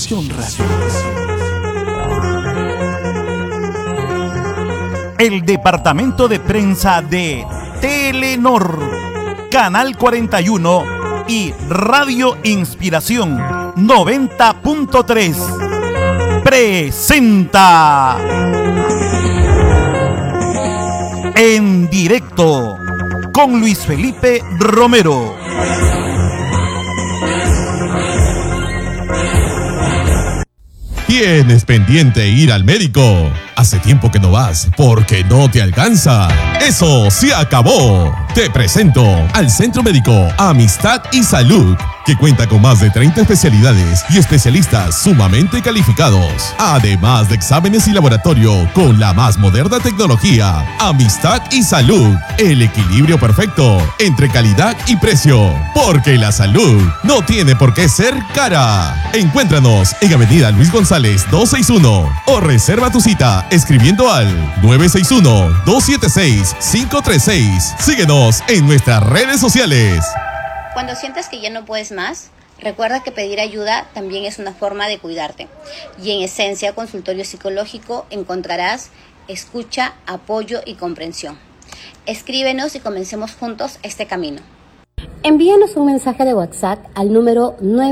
Inspiración Radio. El departamento de prensa de Telenor, Canal 41 y Radio Inspiración 90.3 presenta En Directo con Luis Felipe Romero. ¿Tienes pendiente ir al médico? Hace tiempo que no vas porque no te alcanza. ¡Eso se acabó! Te presento al Centro Médico Amistad y Salud, que cuenta con más de 30 especialidades y especialistas sumamente calificados. Además de exámenes y laboratorio con la más moderna tecnología. Amistad y Salud, el equilibrio perfecto entre calidad y precio. Porque la salud no tiene por qué ser cara. Encuéntranos en Avenida Luis González 261 o reserva tu cita escribiendo al 961-276-536. Síguenos en nuestras redes sociales. Cuando sientas que ya no puedes más, recuerda que pedir ayuda también es una forma de cuidarte. Y en Esencia Consultorio Psicológico encontrarás escucha, apoyo y comprensión. Escríbenos y comencemos juntos este camino. Envíanos un mensaje de WhatsApp al número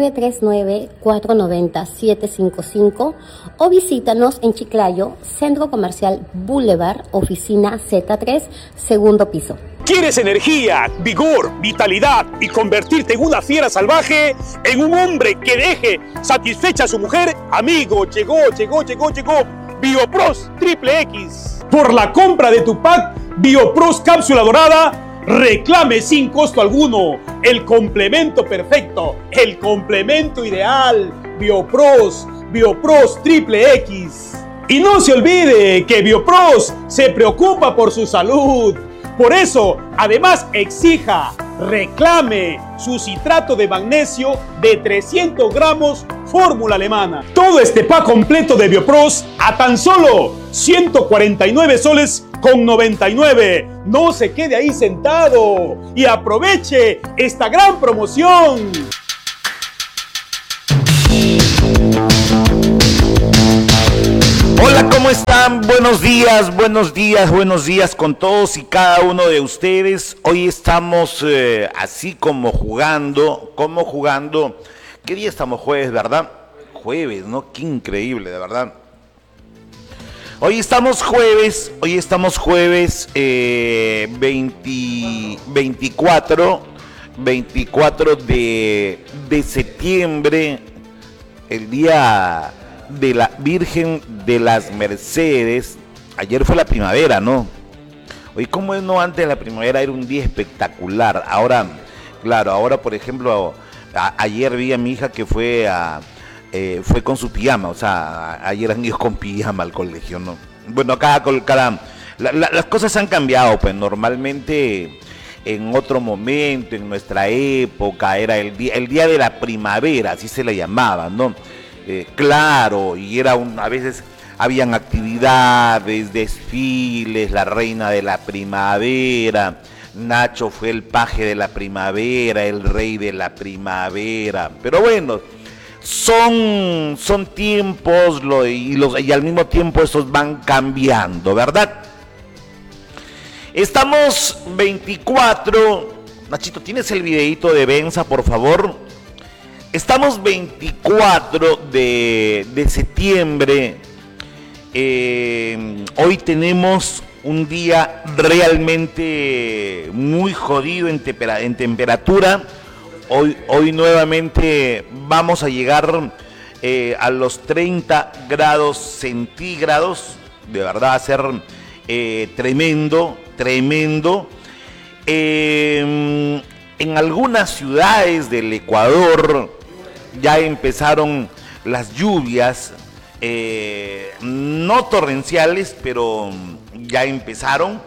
939-490-755 o visítanos en Chiclayo, Centro Comercial Boulevard, oficina Z3, segundo piso. ¿Quieres energía, vigor, vitalidad y convertirte en una fiera salvaje? ¿En un hombre que deje satisfecha a su mujer? Amigo, llegó Biopros Triple X. Por la compra de tu pack Biopros Cápsula Dorada, reclame sin costo alguno el complemento perfecto, el complemento ideal. Biopros Triple X. Y no se olvide que Biopros se preocupa por su salud. Por eso, además, exija, reclame su citrato de magnesio de 300 gramos fórmula alemana. Todo este pack completo de Biopros a tan solo 149 soles con 99. No se quede ahí sentado y aproveche esta gran promoción. Hola, ¿cómo están? Buenos días con todos y cada uno de ustedes. Hoy estamos así como jugando. ¿Qué día estamos? Jueves, ¿verdad? Jueves, ¿no? Qué increíble, de verdad. Hoy estamos jueves 24 de septiembre, el día de la Virgen de las Mercedes. Ayer fue la primavera, ¿no? Hoy, ¿cómo es no? Antes de la primavera era un día espectacular. Ahora, claro, por ejemplo, ayer vi a mi hija que fue con su pijama. O sea, ayer han ido con pijama al colegio, ¿no? Bueno, las cosas han cambiado, pues normalmente en otro momento, en nuestra época, era el día de la primavera, así se le llamaba, ¿no? Claro, y a veces habían actividades, desfiles, la reina de la primavera, Nacho fue el paje de la primavera, el rey de la primavera, pero bueno, son tiempos y al mismo tiempo estos van cambiando, ¿verdad? Estamos 24, Nachito, ¿tienes el videíto de Benza, por favor? Estamos 24 de septiembre, hoy tenemos un día realmente muy jodido en temperatura. Hoy nuevamente vamos a llegar a los 30 grados centígrados, de verdad va a ser tremendo. En algunas ciudades del Ecuador ya empezaron las lluvias, no torrenciales, pero ya empezaron.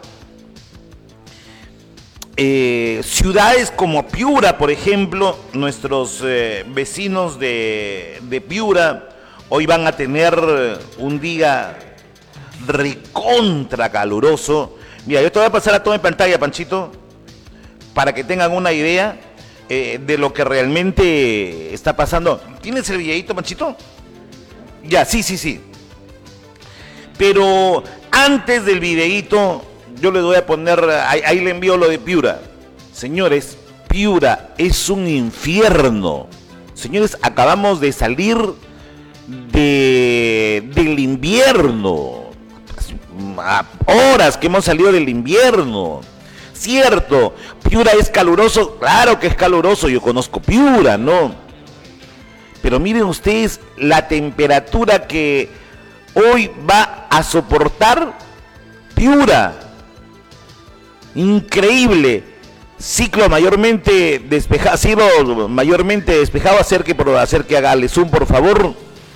Ciudades como Piura, por ejemplo, nuestros vecinos de Piura hoy van a tener un día recontra caluroso. Mira, yo te voy a pasar a toda pantalla, Panchito, para que tengan una idea de lo que realmente está pasando. ¿Tienes el videíto, Panchito? Ya, sí. Pero antes del videíto, yo les voy a poner, ahí le envío lo de Piura. Señores, Piura es un infierno. Señores, acabamos de salir del invierno. Horas que hemos salido del invierno. Cierto, Piura es caluroso, claro que es caluroso, yo conozco Piura, ¿no? Pero miren ustedes la temperatura que hoy va a soportar Piura. Increíble. Ciclo mayormente despejado, acerque hágale zoom, por favor.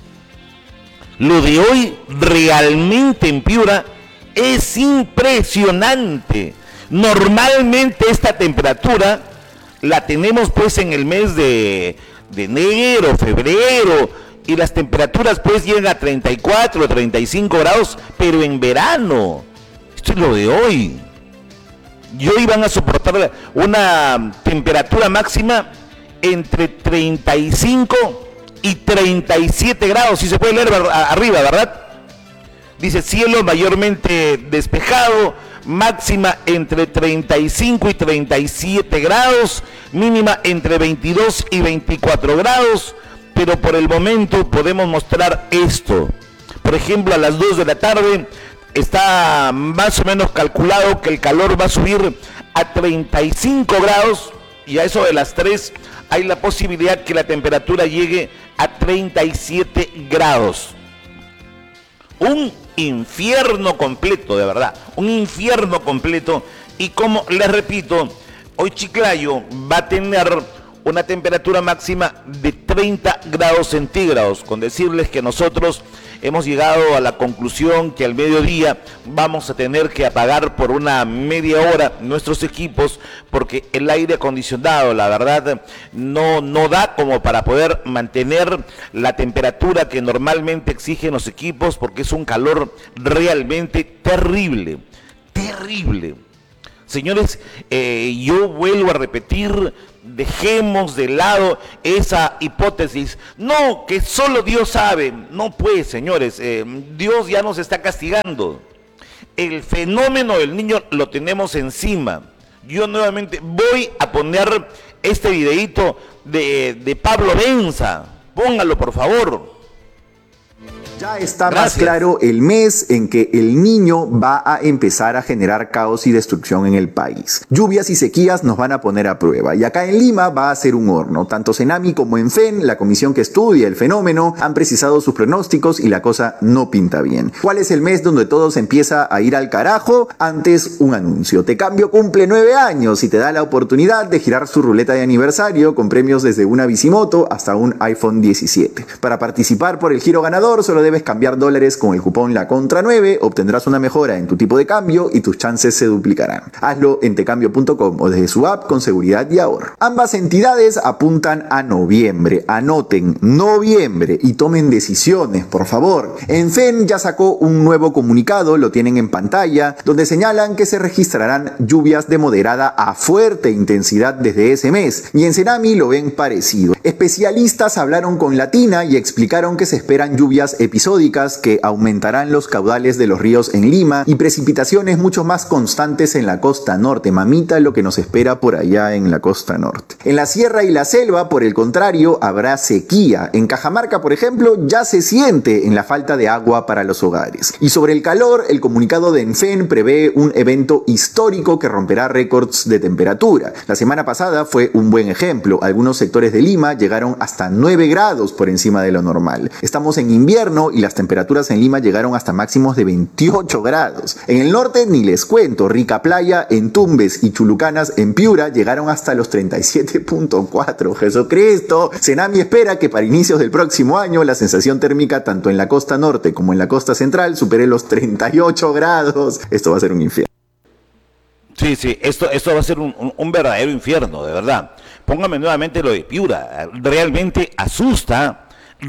Lo de hoy realmente en Piura es impresionante. Normalmente esta temperatura la tenemos pues en el mes de enero, febrero, y las temperaturas pues llegan a 34, 35 grados, pero en verano. Esto es lo de hoy. Y hoy van a soportar una temperatura máxima entre 35 y 37 grados, si se puede leer arriba, ¿verdad? Dice cielo mayormente despejado, máxima entre 35 y 37 grados, mínima entre 22 y 24 grados, pero por el momento podemos mostrar esto. Por ejemplo, a las 2 de la tarde está más o menos calculado que el calor va a subir a 35 grados y a eso de las 3 hay la posibilidad que la temperatura llegue a 37 grados. Un infierno completo, de verdad, un infierno completo. Y como les repito, hoy Chiclayo va a tener una temperatura máxima de 30 grados centígrados, con decirles que nosotros hemos llegado a la conclusión que al mediodía vamos a tener que apagar por una media hora nuestros equipos porque el aire acondicionado, la verdad, no da como para poder mantener la temperatura que normalmente exigen los equipos porque es un calor realmente terrible, terrible. Señores, yo vuelvo a repetir, dejemos de lado esa hipótesis. No, que solo Dios sabe. No pues, señores, Dios ya nos está castigando. El fenómeno del niño lo tenemos encima. Yo nuevamente voy a poner este videíto de Pablo Benza. Póngalo, por favor. Ya está más claro el mes en que el Niño va a empezar a generar caos y destrucción en el país. Lluvias y sequías nos van a poner a prueba y acá en Lima va a ser un horno. Tanto Senami como Enfen, la comisión que estudia el fenómeno, han precisado sus pronósticos y la cosa no pinta bien. ¿Cuál es el mes donde todo se empieza a ir al carajo? Antes un anuncio. Tecambio cumple 9 años y te da la oportunidad de girar su ruleta de aniversario con premios desde una bicimoto hasta un iPhone 17. Para participar por el giro ganador solo debes cambiar dólares con el cupón La Contra 9, obtendrás una mejora en tu tipo de cambio y tus chances se duplicarán. Hazlo en tecambio.com o desde su app con seguridad y ahorro. Ambas entidades apuntan a noviembre. Anoten noviembre y tomen decisiones, por favor. Enfen ya sacó un nuevo comunicado, lo tienen en pantalla, donde señalan que se registrarán lluvias de moderada a fuerte intensidad desde ese mes. Y en Senami lo ven parecido. Especialistas hablaron con Latina y explicaron que se esperan lluvias episódicas que aumentarán los caudales de los ríos en Lima y precipitaciones mucho más constantes en la costa norte. Mamita, lo que nos espera por allá en la costa norte. En la sierra y la selva, por el contrario, habrá sequía. En Cajamarca, por ejemplo, ya se siente en la falta de agua para los hogares. Y sobre el calor, el comunicado de Enfen prevé un evento histórico que romperá récords de temperatura. La semana pasada fue un buen ejemplo. Algunos sectores de Lima llegaron hasta 9 grados por encima de lo normal. Estamos en invierno y las temperaturas en Lima llegaron hasta máximos de 28 grados. En el norte ni les cuento, Rica Playa, en Tumbes y Chulucanas en Piura llegaron hasta los 37.4. Jesucristo. Senami espera que para inicios del próximo año la sensación térmica tanto en la costa norte como en la costa central supere los 38 grados. Esto va a ser un infierno. Sí, esto va a ser un verdadero infierno, de verdad. Póngame nuevamente lo de Piura. Realmente asusta,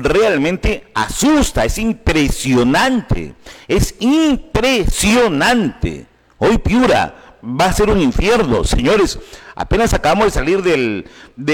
es impresionante, Hoy Piura va a ser un infierno, señores. Apenas acabamos de salir del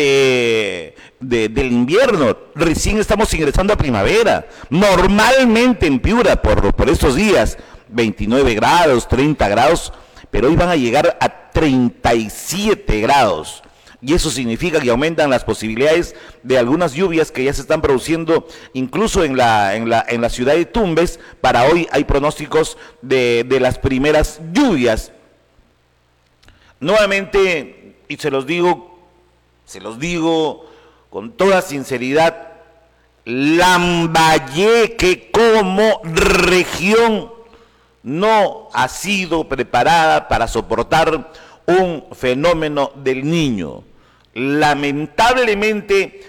invierno, recién estamos ingresando a primavera. Normalmente en Piura, por estos días, 29 grados, 30 grados, pero hoy van a llegar a 37 grados. Y eso significa que aumentan las posibilidades de algunas lluvias que ya se están produciendo incluso en la ciudad de Tumbes. Para hoy hay pronósticos de las primeras lluvias. Nuevamente, y se los digo con toda sinceridad, Lambayeque como región no ha sido preparada para soportar un fenómeno del Niño. Lamentablemente,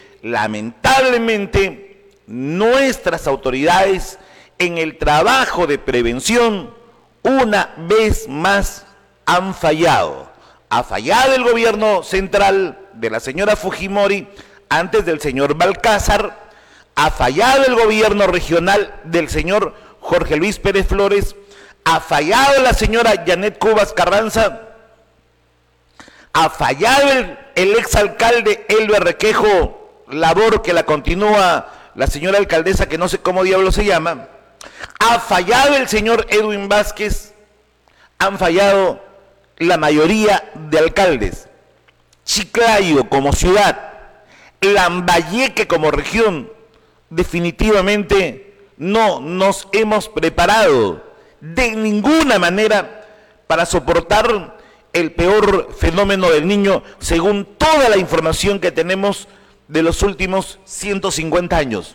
nuestras autoridades en el trabajo de prevención una vez más han fallado. Ha fallado el gobierno central de la señora Fujimori antes del señor Balcázar, ha fallado el gobierno regional del señor Jorge Luis Pérez Flores, ha fallado la señora Janet Cubas Carranza, ha fallado el exalcalde Elber Requejo, labor que la continúa la señora alcaldesa que no sé cómo diablo se llama, ha fallado el señor Edwin Vázquez, han fallado la mayoría de alcaldes. Chiclayo como ciudad, Lambayeque como región, definitivamente no nos hemos preparado de ninguna manera para soportar el peor fenómeno del Niño, según toda la información que tenemos de los últimos 150 años.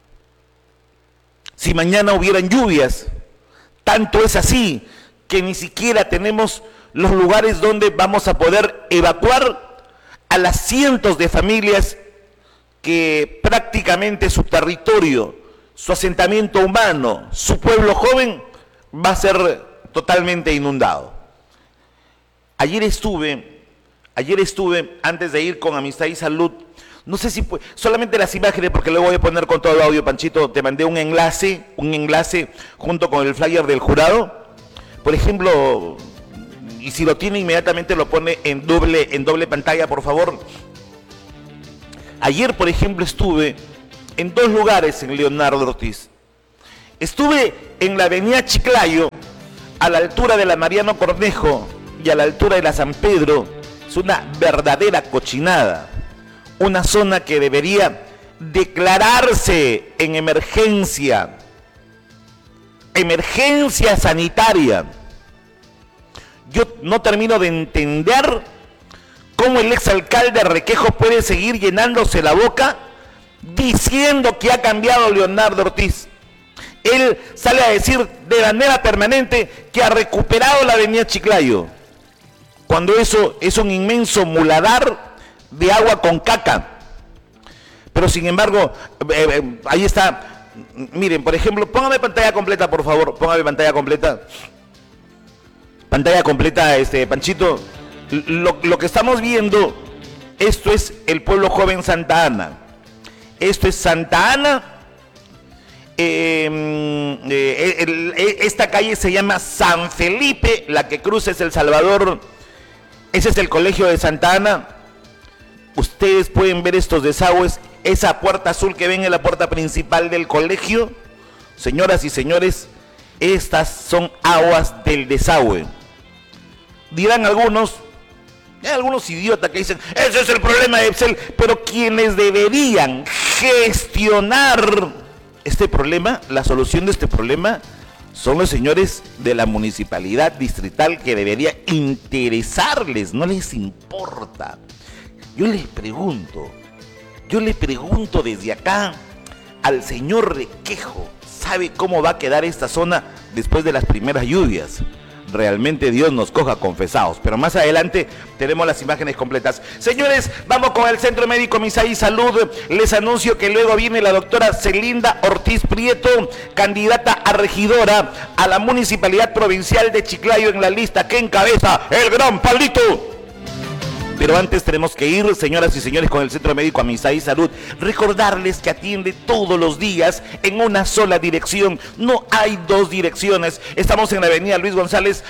Si mañana hubieran lluvias, tanto es así que ni siquiera tenemos los lugares donde vamos a poder evacuar a las cientos de familias que prácticamente su territorio, su asentamiento humano, su pueblo joven va a ser totalmente inundado. Ayer estuve, antes de ir con Amistad y Salud, no sé si solamente las imágenes, porque luego voy a poner con todo el audio, Panchito, te mandé un enlace junto con el flyer del jurado. Por ejemplo, y si lo tiene inmediatamente lo pone en doble pantalla, por favor. Ayer, por ejemplo, estuve en dos lugares en Leonardo Ortiz. Estuve en la avenida Chiclayo, a la altura de la Mariano Cornejo y a la altura de la San Pedro. Es una verdadera cochinada. Una zona que debería declararse en emergencia sanitaria. Yo no termino de entender cómo el exalcalde Requejo puede seguir llenándose la boca diciendo que ha cambiado Leonardo Ortiz. Él sale a decir de manera permanente que ha recuperado la avenida Chiclayo, cuando eso es un inmenso muladar de agua con caca. Pero sin embargo, ahí está. Miren, por ejemplo, póngame pantalla completa, por favor. Póngame pantalla completa. Pantalla completa, Panchito. Lo que estamos viendo, esto es el pueblo joven Santa Ana. Esto es Santa Ana. Esta calle se llama San Felipe, la que cruza es El Salvador. Ese es el colegio de Santa Ana. Ustedes pueden ver estos desagües. Esa puerta azul que ven es la puerta principal del colegio. Señoras y señores, estas son aguas del desagüe. Dirán algunos idiotas que dicen, ese es el problema de Epsel, pero quienes deberían gestionar este problema, la solución de este problema, son los señores de la municipalidad distrital, que debería interesarles, no les importa. Yo le pregunto desde acá al señor Requejo, ¿sabe cómo va a quedar esta zona después de las primeras lluvias? Realmente Dios nos coja confesados, pero más adelante tenemos las imágenes completas. Señores, vamos con el Centro Médico Misaí Salud. Les anuncio que luego viene la doctora Celinda Ortiz Prieto, candidata a regidora a la Municipalidad Provincial de Chiclayo, en la lista que encabeza el gran Pablito. Pero antes tenemos que ir, señoras y señores, con el Centro Médico Amistad y Salud. Recordarles que atiende todos los días en una sola dirección. No hay dos direcciones. Estamos en la avenida Luis González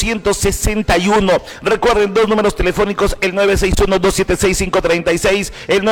261. Recuerden, dos números telefónicos, el 961-276-536, el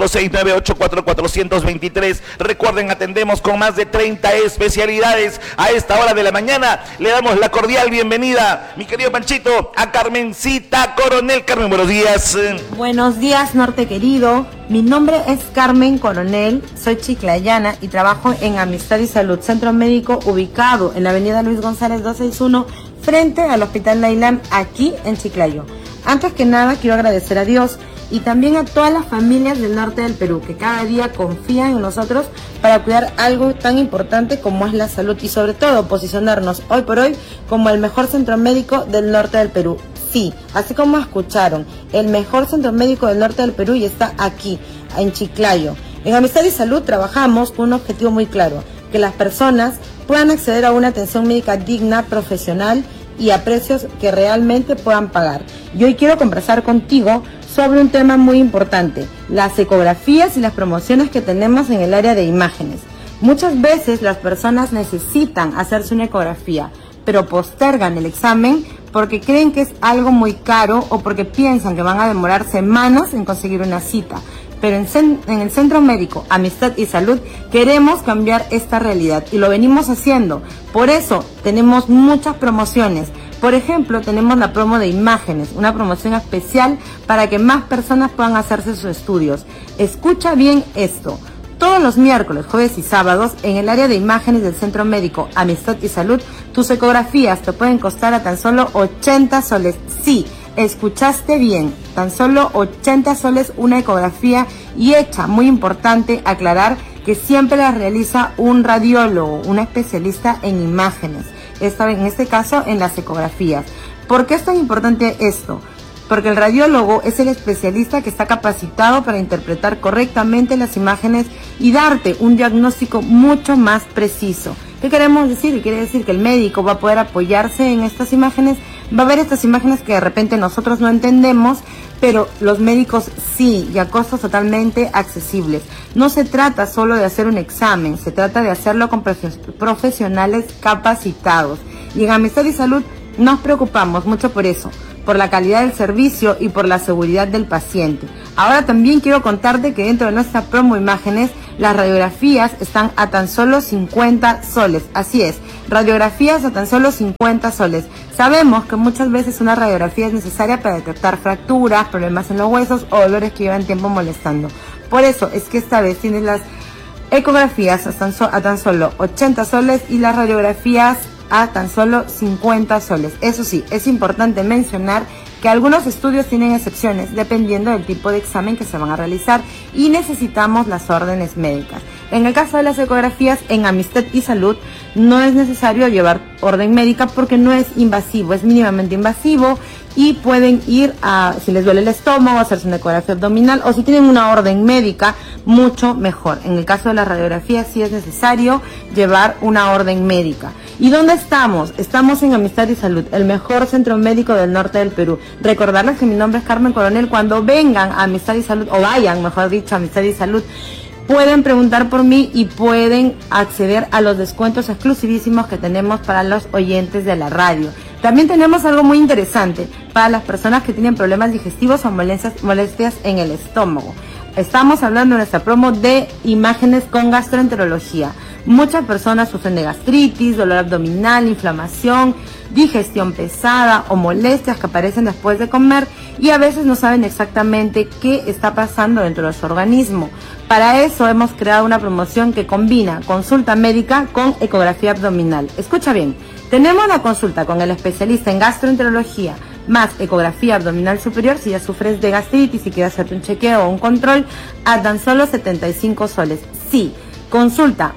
946-984-423. Recuerden, atendemos con más de 30 especialidades. A esta hora de la mañana le damos la cordial bienvenida, mi querido Panchito, a Carmencita Coronel. Carmen, buenos días. Buenos días, Norte querido. Mi nombre es Carmen Coronel, soy chiclayana y trabajo en Amistad y Salud, centro médico ubicado en la avenida Luis González 261, frente al Hospital Nailán, aquí en Chiclayo. Antes que nada, quiero agradecer a Dios y también a todas las familias del norte del Perú que cada día confían en nosotros para cuidar algo tan importante como es la salud y sobre todo posicionarnos hoy por hoy como el mejor centro médico del norte del Perú. Sí, así como escucharon, el mejor centro médico del norte del Perú y está aquí, en Chiclayo. En Amistad y Salud trabajamos con un objetivo muy claro, que las personas puedan acceder a una atención médica digna, profesional y a precios que realmente puedan pagar. Y hoy quiero conversar contigo sobre un tema muy importante, las ecografías y las promociones que tenemos en el área de imágenes. Muchas veces las personas necesitan hacerse una ecografía, pero postergan el examen porque creen que es algo muy caro o porque piensan que van a demorar semanas en conseguir una cita. Pero en el Centro Médico Amistad y Salud queremos cambiar esta realidad y lo venimos haciendo. Por eso tenemos muchas promociones. Por ejemplo, tenemos la promo de imágenes, una promoción especial para que más personas puedan hacerse sus estudios. Escucha bien esto. Todos los miércoles, jueves y sábados, en el área de imágenes del Centro Médico Amistad y Salud, tus ecografías te pueden costar a tan solo 80 soles. Sí, escuchaste bien, tan solo 80 soles una ecografía y hecha, muy importante aclarar que siempre la realiza un radiólogo, un especialista en imágenes, en este caso en las ecografías. ¿Por qué es tan importante esto? Porque el radiólogo es el especialista que está capacitado para interpretar correctamente las imágenes y darte un diagnóstico mucho más preciso. ¿Qué queremos decir? Quiere decir que el médico va a poder apoyarse en estas imágenes, va a ver estas imágenes que de repente nosotros no entendemos, pero los médicos sí, y a costos totalmente accesibles. No se trata solo de hacer un examen, se trata de hacerlo con profesionales capacitados. Y en Amistad y Salud nos preocupamos mucho por eso, por la calidad del servicio y por la seguridad del paciente. Ahora también quiero contarte que dentro de nuestra promo imágenes, las radiografías están a tan solo 50 soles. Así es, radiografías a tan solo 50 soles. Sabemos que muchas veces una radiografía es necesaria para detectar fracturas, problemas en los huesos o dolores que llevan tiempo molestando. Por eso es que esta vez tienes las ecografías a tan solo 80 soles y las radiografías a tan solo 50 soles. Eso sí, es importante mencionar que algunos estudios tienen excepciones dependiendo del tipo de examen que se van a realizar y necesitamos las órdenes médicas. En el caso de las ecografías en Amistad y Salud no es necesario llevar orden médica porque no es invasivo, es mínimamente invasivo y pueden ir a, si les duele el estómago, hacerse una ecografía abdominal o si tienen una orden médica, mucho mejor. En el caso de las radiografías sí es necesario llevar una orden médica. ¿Y dónde estamos? Estamos en Amistad y Salud, el mejor centro médico del norte del Perú. Recordarles que mi nombre es Carmen Coronel. Cuando vengan a Amistad y Salud, o vayan, mejor dicho, a Amistad y Salud, pueden preguntar por mí y pueden acceder a los descuentos exclusivísimos que tenemos para los oyentes de la radio. También tenemos algo muy interesante para las personas que tienen problemas digestivos o molestias en el estómago. Estamos hablando en nuestra promo de imágenes con gastroenterología. Muchas personas sufren de gastritis, dolor abdominal, inflamación, digestión pesada o molestias que aparecen después de comer y a veces no saben exactamente qué está pasando dentro de su organismo. Para eso hemos creado una promoción que combina consulta médica con ecografía abdominal. Escucha bien, tenemos la consulta con el especialista en gastroenterología más ecografía abdominal superior si ya sufres de gastritis y quieres hacerte un chequeo o un control a tan solo 75 soles. Sí, consulta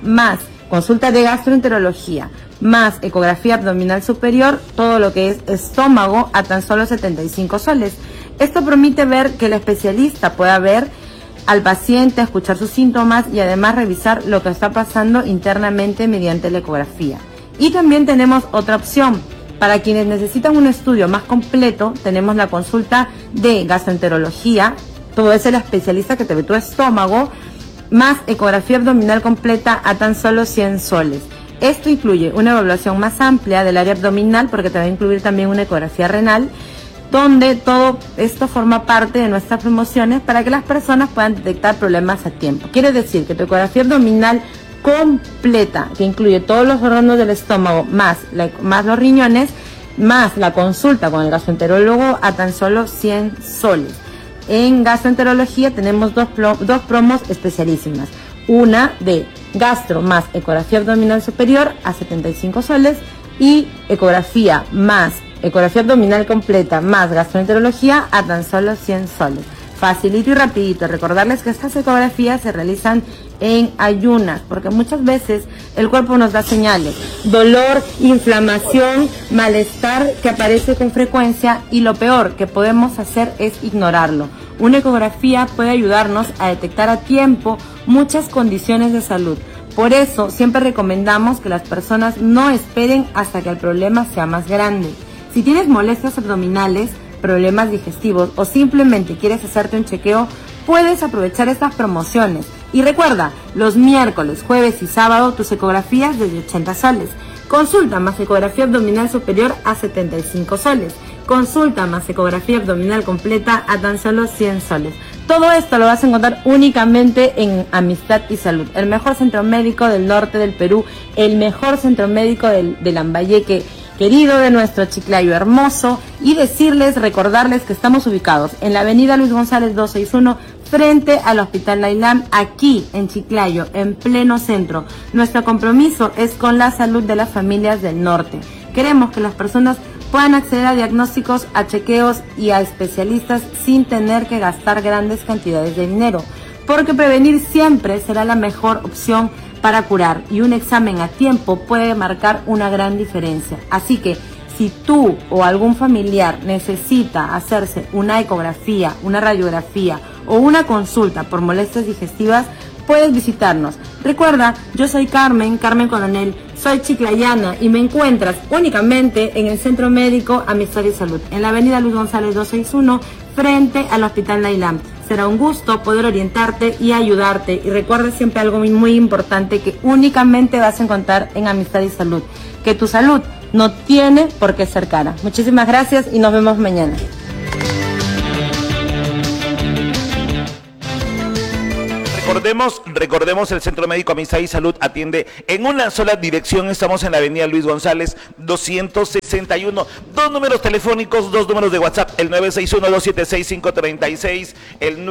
de gastroenterología más ecografía abdominal superior, todo lo que es estómago a tan solo 75 soles. Esto permite ver que el especialista pueda ver al paciente, escuchar sus síntomas y además revisar lo que está pasando internamente mediante la ecografía. Y también tenemos otra opción, Para quienes necesitan un estudio más completo, tenemos la consulta de gastroenterología, todo es el especialista que te ve tu estómago, más ecografía abdominal completa a tan solo 100 soles. Esto incluye una evaluación más amplia del área abdominal, porque te va a incluir también una ecografía renal, donde todo esto forma parte de nuestras promociones para que las personas puedan detectar problemas a tiempo. Quiere decir que tu ecografía abdominal completa, que incluye todos los órganos del estómago, más los riñones, más la consulta con el gastroenterólogo a tan solo 100 soles. En gastroenterología tenemos dos promos especialísimas. Una de gastro más ecografía abdominal superior a 75 soles y ecografía abdominal completa más gastroenterología a tan solo 100 soles. Facilito y rapidito. Recordarles que estas ecografías se realizan en ayunas, porque muchas veces el cuerpo nos da señales, dolor, inflamación, malestar que aparece con frecuencia, y lo peor que podemos hacer es ignorarlo. Una ecografía puede ayudarnos a detectar a tiempo muchas condiciones de salud. Por eso siempre recomendamos que las personas no esperen hasta que el problema sea más grande. Si tienes molestias abdominales, problemas digestivos o simplemente quieres hacerte un chequeo, puedes aprovechar estas promociones. Y recuerda, los miércoles, jueves y sábado tus ecografías desde 80 soles. Consulta más ecografía abdominal superior a 75 soles. Consulta más ecografía abdominal completa a tan solo 100 soles. Todo esto lo vas a encontrar únicamente en Amistad y Salud, el mejor centro médico del norte del Perú, el mejor centro médico del Lambayeque querido, de nuestro Chiclayo hermoso, y recordarles que estamos ubicados en la avenida Luis González 261, frente al Hospital Nailam, aquí en Chiclayo, en pleno centro. Nuestro compromiso es con la salud de las familias del norte. Queremos que las personas puedan acceder a diagnósticos, a chequeos y a especialistas sin tener que gastar grandes cantidades de dinero, porque prevenir siempre será la mejor opción para curar, y un examen a tiempo puede marcar una gran diferencia. Así que si tú o algún familiar necesita hacerse una ecografía, una radiografía o una consulta por molestias digestivas, puedes visitarnos. Recuerda, yo soy Carmen Coronel, soy chiclayana y me encuentras únicamente en el Centro Médico Amistad y Salud, en la avenida Luis González 261, frente al Hospital Nailam. Será un gusto poder orientarte y ayudarte. Y recuerda siempre algo muy importante, que únicamente vas a encontrar en Amistad y Salud, que tu salud no tiene por qué ser cara. Muchísimas gracias y nos vemos mañana. Recordemos, el Centro Médico Amistad y Salud atiende en una sola dirección. Estamos en la avenida Luis González 261. Dos números telefónicos, dos números de WhatsApp, el 961-276-536, el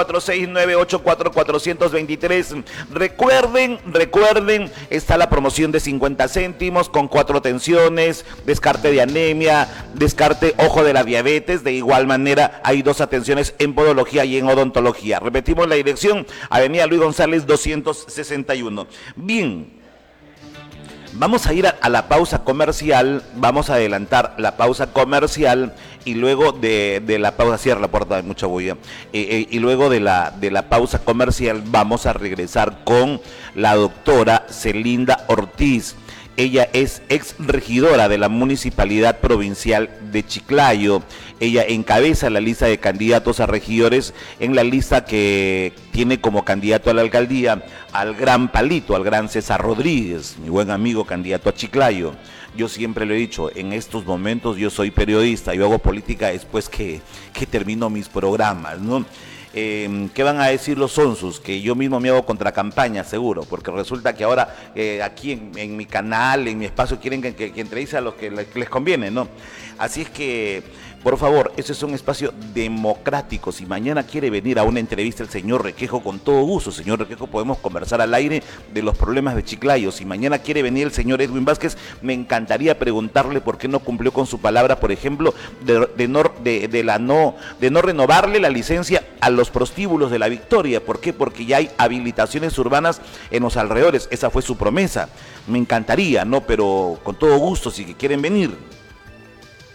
946-984-423. Recuerden, está la promoción de 50 céntimos con 4 atenciones, descarte de anemia, descarte ojo de la diabetes. De igual manera hay 2 atenciones en podología y en odontología. Repetimos la dirección, avenida Luis González 261. Bien, vamos a ir a la pausa comercial, vamos a adelantar la pausa comercial, y luego de la pausa, cierra la puerta, hay mucha bulla, y luego de la pausa comercial vamos a regresar con la doctora Celinda Ortiz. Ella es ex regidora de la Municipalidad Provincial de Chiclayo. Ella encabeza la lista de candidatos a regidores, en la lista que tiene como candidato a la alcaldía al gran Palito, al gran César Rodríguez, mi buen amigo candidato a Chiclayo. Yo siempre lo he dicho, en estos momentos yo soy periodista, yo hago política después que termino mis programas, ¿no? ¿Qué van a decir los sonsos? Que yo mismo me hago contracampaña, seguro, porque resulta que ahora aquí en mi canal, en mi espacio, quieren que entreviste a los que les conviene, ¿no? Así es que, por favor, ese es un espacio democrático. Si mañana quiere venir a una entrevista el señor Requejo, con todo gusto, señor Requejo, podemos conversar al aire de los problemas de Chiclayo. Si mañana quiere venir el señor Edwin Vázquez, me encantaría preguntarle por qué no cumplió con su palabra, por ejemplo, de no renovarle la licencia a los prostíbulos de La Victoria. ¿Por qué? Porque ya hay habilitaciones urbanas en los alrededores. Esa fue su promesa. Me encantaría, ¿no? Pero con todo gusto, si quieren venir.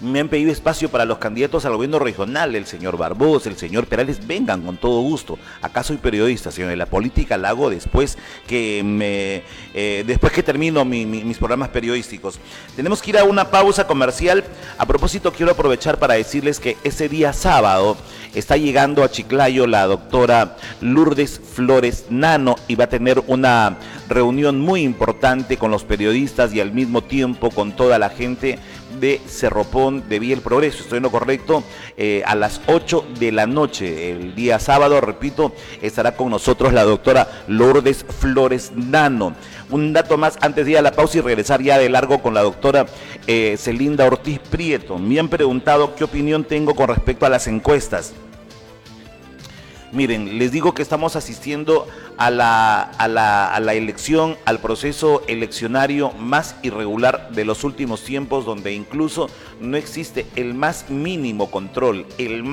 me han pedido espacio para los candidatos al gobierno regional, el señor Barbosa, el señor Perales. Vengan con todo gusto. Acá soy periodista, señor. La política la hago después que termino mis programas periodísticos. Tenemos que ir a una pausa comercial. A propósito, quiero aprovechar para decirles que ese día sábado está llegando a Chiclayo la doctora Lourdes Flores Nano y va a tener una reunión muy importante con los periodistas y al mismo tiempo con toda la gente de Cerropón de Vía El Progreso. Estoy en lo correcto, a las 8 de la noche, el día sábado, repito, estará con nosotros la doctora Lourdes Flores Nano. Un dato más antes de ir a la pausa y regresar ya de largo con la doctora Celinda Ortiz Prieto. Me han preguntado qué opinión tengo con respecto a las encuestas. Miren, les digo que estamos asistiendo a la elección, al proceso eleccionario más irregular de los últimos tiempos, donde incluso no existe el más mínimo control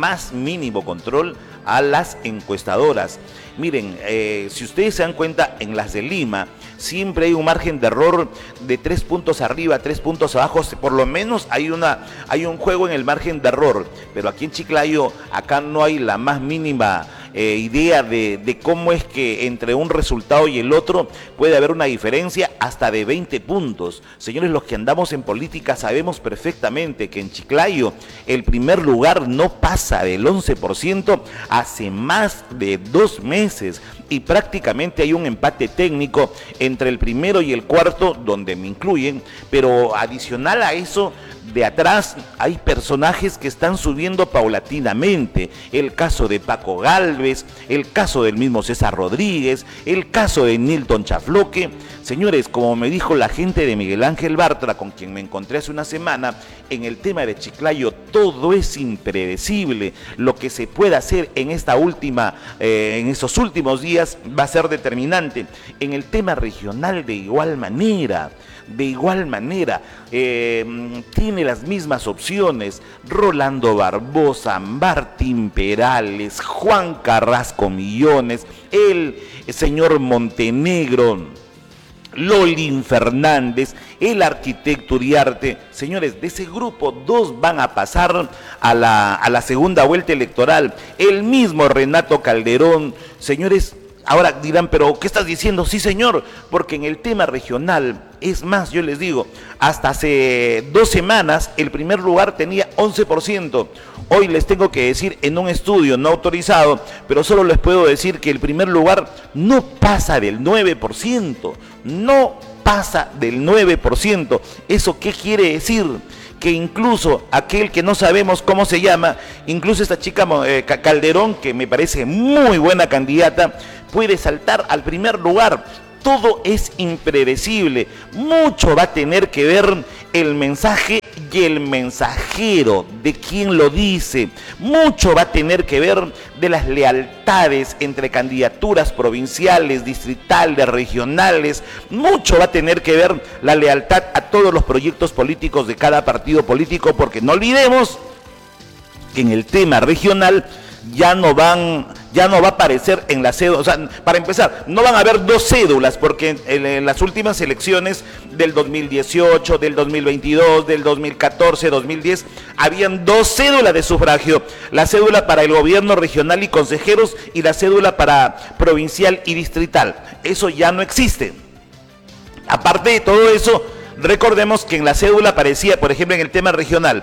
a las encuestadoras. Miren, si ustedes se dan cuenta, en las de Lima siempre hay un margen de error de 3 puntos arriba, 3 puntos abajo, por lo menos hay un juego en el margen de error, pero aquí en Chiclayo, acá no hay la más mínima idea de cómo es que entre un resultado y el otro puede haber una diferencia hasta de 20 puntos. Señores, los que andamos en política sabemos perfectamente que en Chiclayo el primer lugar no pasa del 11% hace más de 2 meses y prácticamente hay un empate técnico entre el primero y el cuarto, donde me incluyen, pero adicional a eso, de atrás hay personajes que están subiendo paulatinamente. El caso de Paco Gálvez, el caso del mismo César Rodríguez, el caso de Nilton Chafloque. Señores, como me dijo la gente de Miguel Ángel Bartra, con quien me encontré hace una semana, en el tema de Chiclayo todo es impredecible. Lo que se pueda hacer en estos últimos días va a ser determinante. En el tema regional de igual manera, tiene las mismas opciones Rolando Barbosa, Martín Perales, Juan Carrasco Millones, el señor Montenegro, Lolín Fernández, el arquitecto Uriarte. Señores, de ese grupo 2 van a pasar a la segunda vuelta electoral. El mismo Renato Calderón. Señores, ahora dirán, pero ¿qué estás diciendo? Sí, señor, porque en el tema regional, es más, yo les digo, hasta hace 2 semanas el primer lugar tenía 11%. Hoy les tengo que decir, en un estudio no autorizado, pero solo les puedo decir que el primer lugar no pasa del 9%. No pasa del 9%. ¿Eso qué quiere decir? Que incluso aquel que no sabemos cómo se llama, incluso esta chica Calderón, que me parece muy buena candidata, puede saltar al primer lugar. Todo es impredecible. Mucho va a tener que ver el mensaje y el mensajero, de quien lo dice. Mucho va a tener que ver de las lealtades entre candidaturas provinciales, distritales, regionales. Mucho va a tener que ver la lealtad a todos los proyectos políticos de cada partido político, porque no olvidemos que en el tema regional ya no va a aparecer en la cédula. O sea, para empezar, no van a haber 2 cédulas, porque en las últimas elecciones del 2018, del 2022, del 2014, 2010, habían 2 cédulas de sufragio: la cédula para el gobierno regional y consejeros y la cédula para provincial y distrital. Eso ya no existe. Aparte de todo eso, recordemos que en la cédula aparecía, por ejemplo, en el tema regional,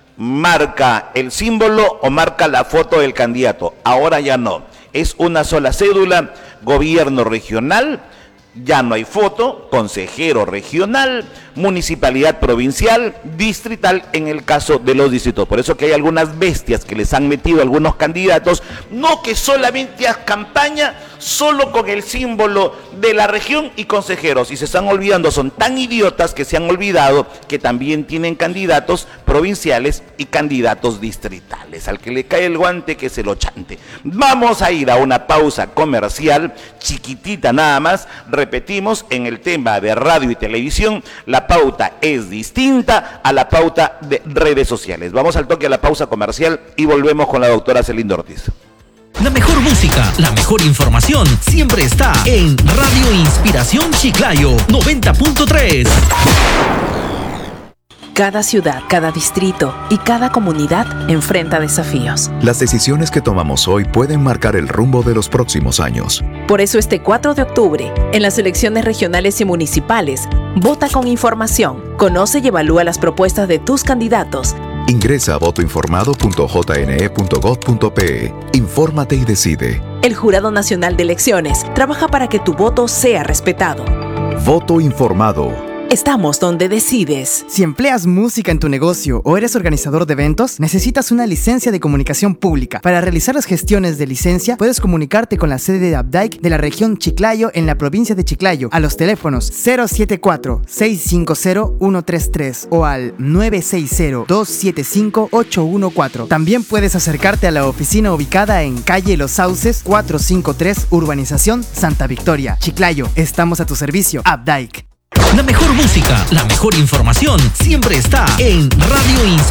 marca el símbolo o marca la foto del candidato. Ahora ya no, es una sola cédula. Gobierno regional, ya no hay foto. Consejero regional, municipalidad provincial, distrital en el caso de los distritos. Por eso que hay algunas bestias que les han metido a algunos candidatos, no que solamente haz campaña solo con el símbolo de la región y consejeros, y se están olvidando, son tan idiotas que se han olvidado que también tienen candidatos provinciales y candidatos distritales. Al que le cae el guante, que se lo chante. Vamos a ir a una pausa comercial chiquitita nada más. Repetimos, en el tema de radio y televisión, la pauta es distinta a la pauta de redes sociales. Vamos al toque a la pausa comercial y volvemos con la doctora Celinda Ortiz. La mejor música, la mejor información siempre está en Radio Inspiración Chiclayo 90.3. Cada ciudad, cada distrito y cada comunidad enfrenta desafíos. Las decisiones que tomamos hoy pueden marcar el rumbo de los próximos años. Por eso este 4 de octubre, en las elecciones regionales y municipales, vota con información, conoce y evalúa las propuestas de tus candidatos. Ingresa a votoinformado.jne.gov.pe. Infórmate y decide. El Jurado Nacional de Elecciones trabaja para que tu voto sea respetado. Voto informado. Estamos donde decides. Si empleas música en tu negocio o eres organizador de eventos, necesitas una licencia de comunicación pública. Para realizar las gestiones de licencia, puedes comunicarte con la sede de Abdaic de la región Chiclayo en la provincia de Chiclayo a los teléfonos 074-650-133 o al 960-275-814. También puedes acercarte a la oficina ubicada en calle Los Sauces 453, Urbanización Santa Victoria, Chiclayo. Estamos a tu servicio, Abdaic. La mejor música, la mejor información siempre está en Radio Inspiración.